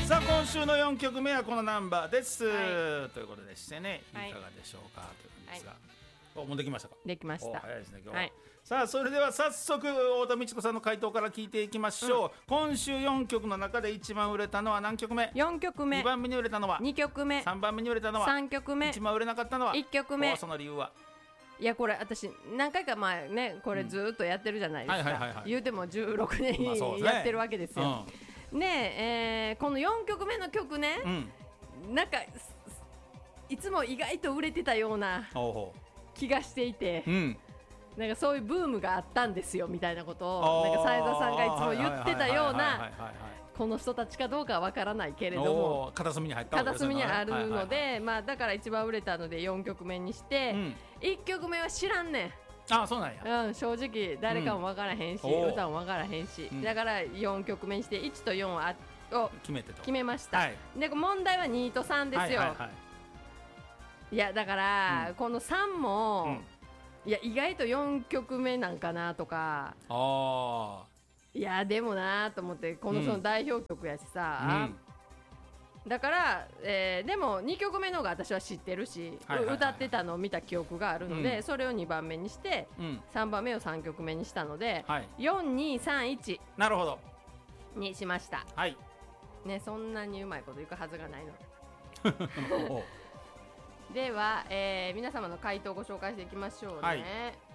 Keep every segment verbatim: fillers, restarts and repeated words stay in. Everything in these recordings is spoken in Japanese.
さあ今週のよんきょくめはこのナンバーです、 はい、 ということでしてね、いかがでしょうか、はい、ということですが、はい、おもうできましたか。 できました。 早いですね今日は、 はい、 さあそれでは早速太田美智子さんの回答から聞いていきましょう、うん、今週よんきょくの中で一番売れたのは何曲目。 よんきょくめ。 にばんめに売れたのはにきょくめ。 さんばんめに売れたのはさんきょくめ。 一番売れなかったのはいっきょくめ。 その理由は。 いやこれ私何回か前ねこれずっとやってるじゃないですか。言うてもじゅうろくねんやってるわけですよ、うん、ねえー、このよんきょくめの曲ね、うん、なんかいつも意外と売れてたような気がしていて、うん、なんかそういうブームがあったんですよみたいなことをなんか斉田さんがいつも言ってたような、この人たちかどうかはわからないけれども片隅に入った片隅にあるので、はいはいはい、まあ、だから一番売れたのでよんきょくめにして、うん、いっきょくめは知らんねん。 あ、そうなんや、 うん、正直誰かもわからへんし、うん、歌もわからへんし、うん、だからよんきょくめにしていちとよんを決めてと決めました、 はい、 で問題はにとさんですよ、はいはいはい、いやだから、うん、このさんも、うん、いや意外とよんきょくめなんかなとか、 あいやでもなと思って、このその代表曲やしさ、うん、だから、えー、でもにきょくめの方が私は知ってるし、はいはいはいはい、歌ってたのを見た記憶があるので、うん、それをにばんめにして、うん、さんばんめをさんきょくめにしたので、はい、よんにさんいちなるほどにしました、 はいね、そんなにうまいこといくはずがないのでは、えー、皆様の回答をご紹介していきましょうね、はい、こ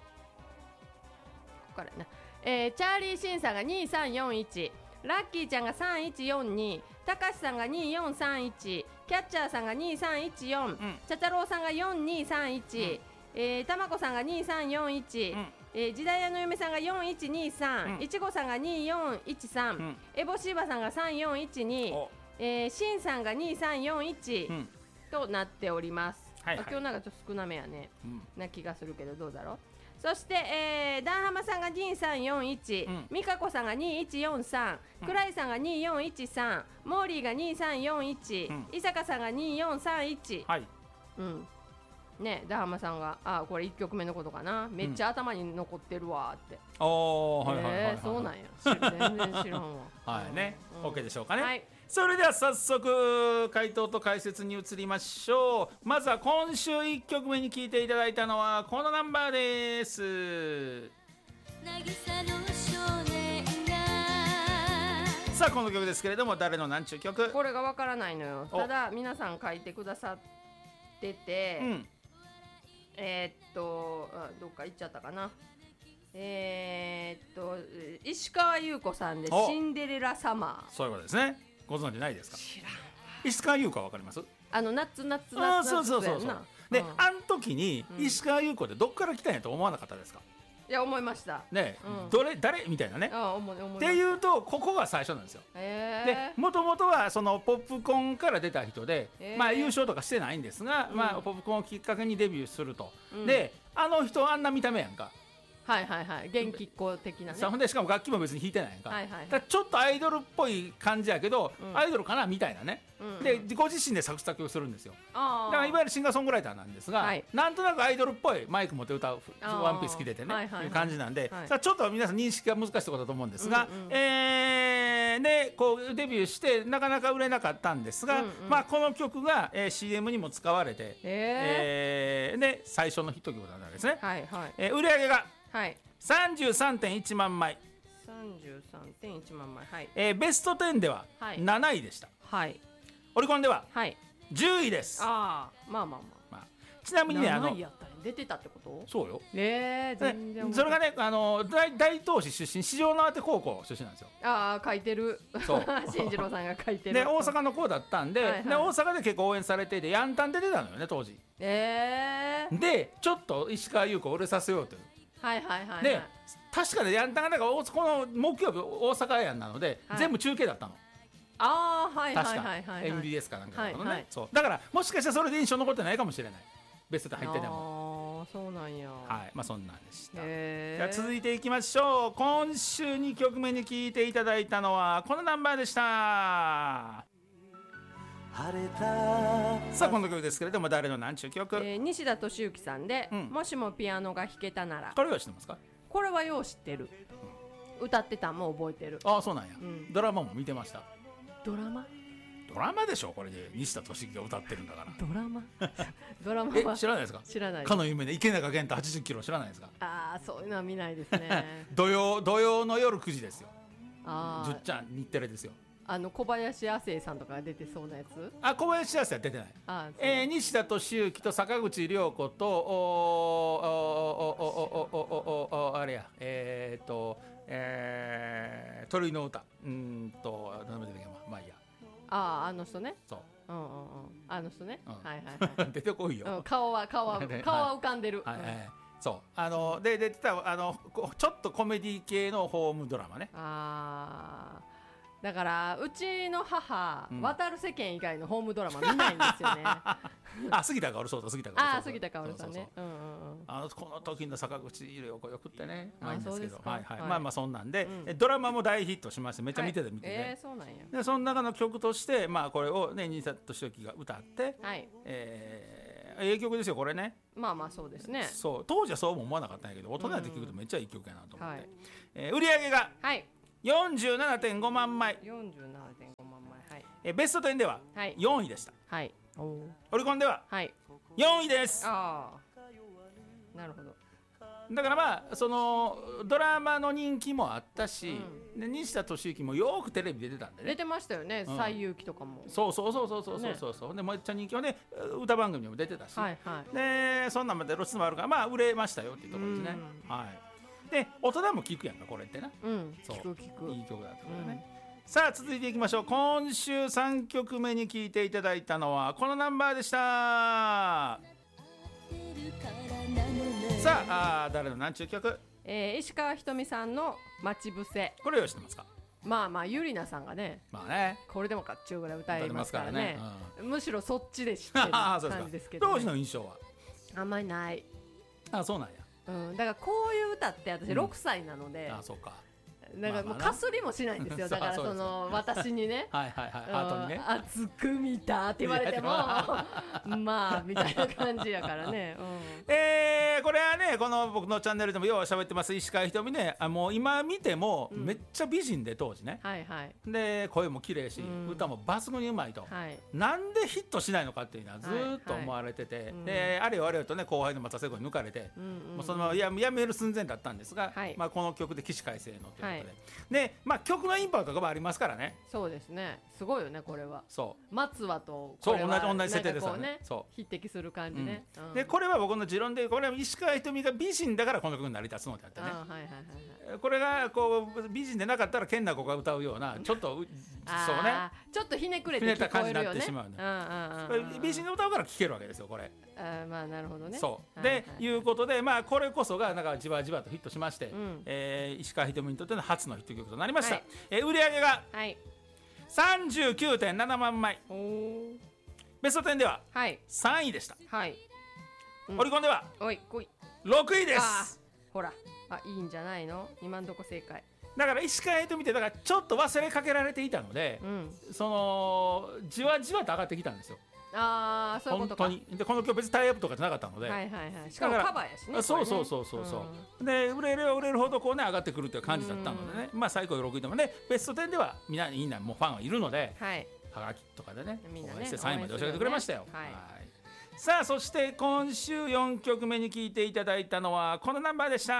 こからな、えー、チャーリーシンさんがにさんよんいち、ラッキーちゃんがさんいちよんに、たかしさんがによんさんいち、キャッチャーさんがにさんいちよん、うん、チャチャローさんがよんにさんいち、うん、えー、たまこさんがにさんよんいち、うん、えー、時代屋の嫁さんがよんいちにさん、うん、いちごさんがによんいちさん、うん、エボシーバさんがさんよんいちに、えー、シンさんがにさんよんいち、うん、となっております、はいはい、今日なんかちょっと少なめやね、うん、な気がするけどどうだろう。そして、えー、ダンハマさんがにさんよんいち、うん、ミカコさんがにいちよんさん、うん、クライさんがによんいちさん、モーリーがにさんよんいち、うん、伊坂さんがによんさんいち、はい、うん、ね、ダンハマさんがあこれいっきょくめのことかな、めっちゃ頭に残ってるわって、うん、 おー、はいはいはいはい、 そうなんや、全然知らんわはいね、うん、OK でしょうかね、 はい、 それでは早速回答と解説に移りましょう。まずは今週いっきょくめに聴いていただいたのはこのナンバーです。渚の少年が、さあこの曲ですけれども誰の何ちゅう曲、 これがわからないのよ。ただ皆さん書いてくださってて、うん、えー、っとあどっか行っちゃったかな、えー、っと石川優子さんでシンデレラサマー。 そういうことですね。ご存知ないですか。 知らんわ。 石川優子はわかります。 あの夏夏夏夏そうそうそうそう。で、うん、あの時に石川優子ってどっから来たんやと思わなかったですか。 いや思いましたね、うん、どれ誰みたいなね。 あ思い思いっていうとここが最初なんですよ。でもともとはそのポップコーンから出た人で、まあ優勝とかしてないんですが、うん、まあポップコーンをきっかけにデビューすると、うん、であの人あんな見た目やんか。 はいはいはい、元気っ子的なね。 ほんでしかも楽器も別に弾いてないやんか、 はいはいはい、 だちょっとアイドルっぽい感じやけど、うん、アイドルかなみたいなね、うんうん、でご自身で作詞作曲するんですよ。あだからいわゆるシンガーソングライターなんですが、はい、なんとなくアイドルっぽいマイク持って歌うワンピース着ててね、はいはいはい、いう感じなんで、はい、ちょっと皆さん認識が難しいところだと思うんですが、うんうん、えーね、こうデビューしてなかなか売れなかったんですが、うんうん、まあ、この曲が、えー、シーエム にも使われて、えーえーね、最初のヒット曲なんですね、はいはい、えー、売り上げが、はい、さんじゅうさんてんいちまんまい、 さんじゅうさんてんいちまんまい、はい、 えー、ベストじゅうではなないでした、はい、オリコンではじゅういです、 はい、あまあまあまあ、まあ、 ちなみにね、あのやった出てたってこと？ そうよ、 えー、全然それがね、あの 大, 大東市出身、四条畷高校出身なんですよ。 ああ書いてる、そう進次郎さんが書いてるで大阪の子だったんで、はいはい、で大阪で結構応援されていてヤンタンで出てたのよね当時、えー、でちょっと石川優子を売れさせようという、はいはいはい、はい、で確かにヤンタンがなんかこの木曜日大阪やんなので、はい、全部中継だったの。 ああはいはいはいはい、 エムビーエス かなんかのね、はいはい、そうだからもしかしたらそれで印象残ってないかもしれない、ベストで入ってても。 あそうなんや、 はい、まあそんなんでした。じゃあ続いていきましょう。今週にきょくめに聴いていただいたのはこのナンバーでした。晴れた。さあこの曲ですけれども誰の何ちゅう曲、 えー、西田敏行さんで、うん、もしもピアノが弾けたなら。 これは知ってますか？ これはよう知ってる、うん、歌ってたんも覚えてる。 ああそうなんや、うん、ドラマも見てました。 ドラマドラマでしょこれで西田敏行が歌ってるんだから。 ドラマドラマはえ知らないですか。 知らない。 かの有名で池中玄太はちじゅっキロ知らないですか。 ああそういうのは見ないですね土曜土曜の夜くじですよ。 あじゅっちゃん日テレですよ。 あの小林亜生さんとかが出てそうなやつ。 あ小林亜生は出てない。あえー、西田敏行と坂口涼子とおおおおおおおあれやえー、っとえー、鳥の歌うんと名前出てけまあいいや。 あああの人ね。 そう。 うんうんうんあの人ね。うん、はいはいはい。 出てこいよ。 うん、顔は顔は顔は浮かんでる。 はいはいはい、そうあので出てたあのちょっとコメディ系のホームドラマね。 ああ。だからうちの母、うん、渡る世間以外のホームドラマ見ないんですよね。 あ杉田薫そうだ杉田薫。 あ杉田薫さんね。 あのこの時の坂口涼子よくってねまあいいんですけどはいはい、はい、まあまあそんなんで、うん、ドラマも大ヒットしましてめっちゃ見てて見てて、はい、 えー、そうなんや。 でその中の曲としてまあこれをね西田敏行が歌って、 はいえー、ええ曲ですよこれね。 まあまあそうですね。 そう当時はそうも思わなかったんやけど大人で聴くとめっちゃいい曲やなと思って、はいえー、売り上げが、はい、よんじゅうななてんごまんまい。 よんじゅうななてんごまんまい、はい、 えベストじゅうではよんいでした。 はい、 オリコンではよんいです。 ああ、なるほど。 だからまあそのドラマの人気もあったし、うん、で西田敏行もよくテレビ出てたんでね。 出てましたよね。うん、西遊記とかも。 そうそうそうそうそうそうそう、ね、でめっちゃ人気はね歌番組にも出てたし、はいはい、でそんなんまで露出もあるからまあ売れましたよっていうところですね。はいで大人も聴くやんかこれってな、 うん、そう聴く聴くいい曲だったからね、うん、さあ続いていきましょう。今週さんきょくめに聴いていただいたのはこのナンバーでした。さああ誰のなんちゅう曲、 えー、石川ひとみさんの待ち伏せ。 これを知ってますか。 まあまあゆりなさんがね、 まあねこれでもかっちゅうぐらい歌いますからね、 うん、 むしろそっちで知ってる感じですけど、ね、 当時の印象はあんまりない。 あそうなんや。 うん、だからこういう歌って私ろくさいなので、 うん、あそうかなんかもうかすりもしないんですよ。だからその私にねはいはいはいハートにね熱く見たって言われてもまあみたいな感じやからね、うん、えー、これはねこの僕のチャンネルでもよう喋ってます石川ひとみね。あもう今見てもめっちゃ美人で当時ね、 うんはいはい、 で声も綺麗し、うん、歌も抜群にうまいと、はい、なんでヒットしないのかっていうのはずっと思われてて、はいはい、であれよあれよとね後輩の松田聖子に抜かれて、うんうんうん、もうそのままやめる寸前だったんですが、はいまあ、この曲で起死回生のということで、はいでまあ、曲のインパクトがありますからね。 そうですねすごいよねこれは。 そう松和とこれはそう同じ同じ設定ですよね。 そう匹敵する感じね、 うんうん、でこれは僕の持論でこれは石川ひとみが美人だからこの曲に成り立つのであってね、あ、はいはいはいはい、これがこう美人でなかったら健奈子が歌うようなちょっとそうねちょっとひねくれて聞こえるよね。 ひねった感じになってしまうね。美人が歌うから聴けるわけですよこれ。 あまあなるほどね。 そうで、はいはいはい、いうことでまあこれこそがなんかじわじわとヒットしまして、うんえー、石川ひとみにとっての初のヒット曲となりました、はいえー、売り上げが さんじゅうきゅうてんななまんまい、はい、ベストじゅうではさんいでした、はいうん、オリコンではおいこいろくいです。 ほらあいいんじゃないの今んとこ正解だから石川ひとみってだからちょっと忘れかけられていたので、うん、そのじわじわと上がってきたんですよ。 ああそういうことか。 本当にでこの曲別にタイアップとかじゃなかったので、 はいはいはい、しかもカバーやしね。 そうそうそうそうそう、うん、で売れる売れるほどこうね上がってくるという感じだったのでね、まあ最高ろくいでもねベストじゅうではみんなみんなもうファンがいるので、はい、はがきとかでねみんなねさんいまで教えてくれましたよ。はい、はいさあそして今週よんきょくめに聴いていただいたのはこのナンバーでした。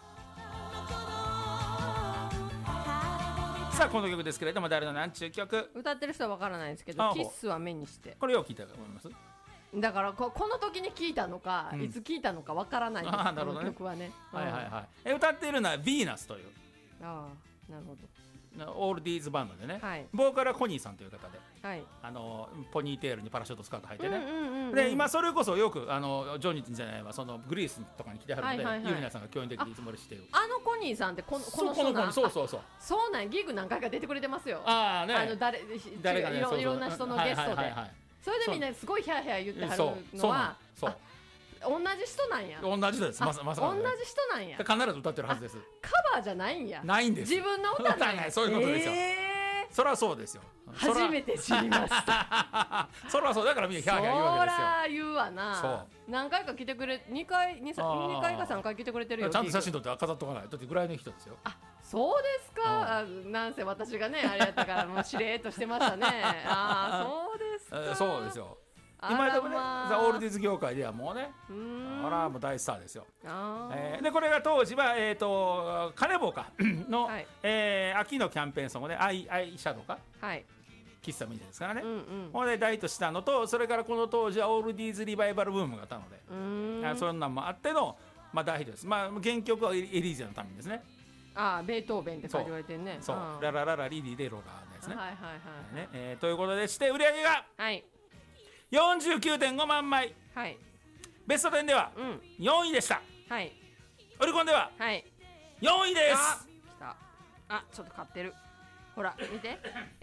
さあこの曲ですけれども誰のなんちゅう曲。 歌ってる人はわからないですけどキッスは目にしてこれを聞いたと思います。 だから こ, この時に聞いたのか、うん、いつ聞いたのかわからないです。あなるほど、ね、この曲はね、 はいはいはい、え歌っているのはヴィーナスというああなるほどオールディーズバンドでね、はい、ボーカルはコニーさんという方で、はい、あのポニーテールにパラシュートスカート履いてね、うんうんうんうん、で今それこそよくあのジョニーじゃないわそのグリースとかに来てはるので、はいはいはい、ユリナさんが共演できていつもりしてるあ, あのコニーさんってこのこの人なんそうそうそうそうなんギグ何回か出てくれてますよ。 あ、ね、 あの 誰, 誰か、ね、い, ろいろんな人のゲストで、はいはいはいはい、それでみんなすごいヒャーヒャー言ってはるのはそう同じ人なんや。 同じです。まさまさか、ね、 同じ人なんや。 必ず歌ってるはずです。 カバーじゃないんや。 ないんです。 自分の歌なんや。 そういうことですよ。えー、 そりゃそうですよ。 初めて知りましたそりゃそうだからみんなキャーキャー言うわけですよ。 そら言うわな。そう何回か来てくれにかい 2, 2回かさんかい来てくれてるよ。 ちゃんと写真撮って飾っとかないだってぐらいの人ですよ。 あ、そうですか。なんせ私がねあれやったからもうしれーっとしてましたね。ああそうですか、 えー、そうですよ。今でもね、まあ、オールディーズ業界ではもうね、あらもう大スターですよ。えー、でこれが当時は、えー、とカネボウかの、はい、えー、秋のキャンペーンソングでアイアイシャドウか、はい、喫茶みたいですからね。うんうん、ほんで大としたのと、それからこの当時はオールディーズリバイバルブームがあったので、うん、そんなんもあっての、まあ、大ヒットです。まあ、原曲はエリーゼのためにですね。 ああ、ベートーベンって書いて言われてるね。 そう、そうララララリリレロガーのやつね。 はいはいはい、 ね、えー、ということでして売り上げが、はい、よんじゅうきゅうてんごまんまい、はい、ベストテンではよんいでした。はい、オリコンではよんいです。 あ、来た。あ、ちょっと買ってる。ほら見て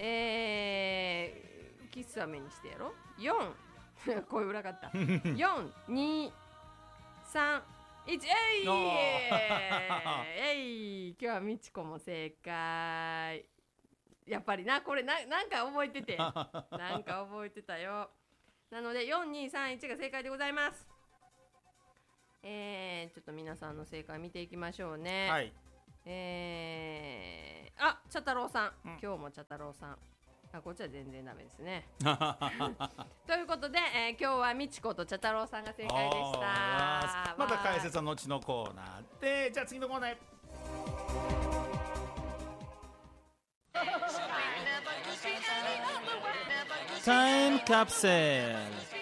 えー、喫茶目にしてやろ。よん声裏かったよん、に、さん、いち、えいえい、今日はみちこも正解。やっぱりな、これ な, なんか覚えててなんか覚えてたよ。なのでよん、に、さん、いちが正解でございます。えー、ちょっと皆さんの正解見ていきましょうね。はい、えー、あ、茶太郎さん、うん、今日も茶太郎さん。あ、こっちは全然ダメですねということで、えー、今日はみちこと茶太郎さんが正解でした。 また解説は後のコーナーで。じゃあ次のコーナーへ。タイムカプセル